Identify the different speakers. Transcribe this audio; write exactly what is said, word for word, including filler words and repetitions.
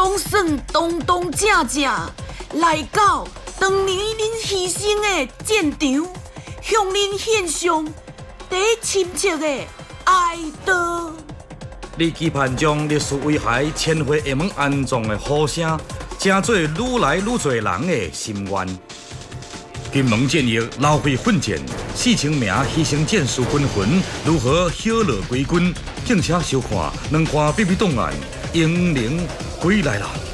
Speaker 1: 总算堂堂正正来到当年恁牺牲的战场，向恁献上第一深切的哀悼。
Speaker 2: 你期盼将历史遗骸迁回厦门安葬的呼声，成做愈来愈多人的心愿。金门战役老血奋战，四千名牺牲战士军魂如何晓乐归军，敬请收看两岸秘密档案，英灵归来了。